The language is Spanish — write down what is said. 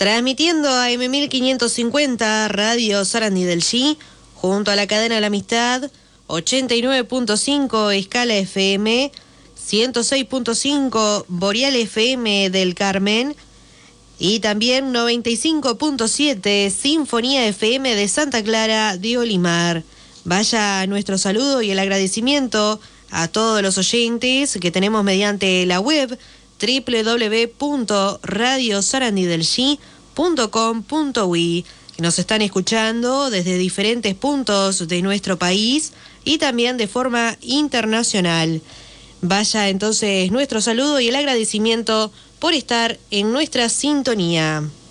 Transmitiendo a M1550 Radio Sarandí del G, junto a la cadena de la Amistad, 89.5 Escala FM, 106.5 Boreal FM del Carmen y también 95.7 Sinfonía FM de Santa Clara de Olimar. Vaya nuestro saludo y el agradecimiento a todos los oyentes que tenemos mediante la web www.radiosarandidelg.com.uy, que nos están escuchando desde diferentes puntos de nuestro país y también de forma internacional. Vaya entonces nuestro saludo y el agradecimiento por estar en nuestra sintonía.